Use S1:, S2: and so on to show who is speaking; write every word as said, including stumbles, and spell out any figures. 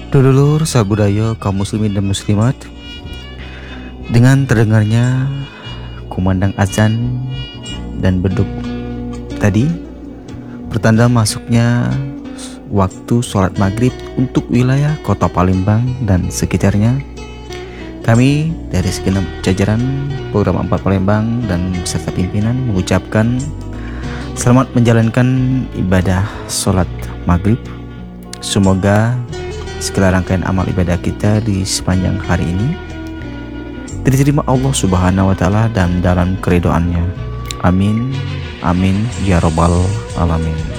S1: Dulur sabudaya kaum muslimin dan muslimat, dengan terdengarnya kumandang azan dan beduk tadi, pertanda masuknya waktu sholat maghrib untuk wilayah kota Palembang dan sekitarnya. Kami dari segenap jajaran program empat Palembang dan beserta pimpinan mengucapkan selamat menjalankan ibadah sholat maghrib. Semoga segala rangkaian amal ibadah kita di sepanjang hari ini diterima Allah Subhanahu wa Ta'ala dan dalam keridhaannya. Amin, amin ya robbal alamin.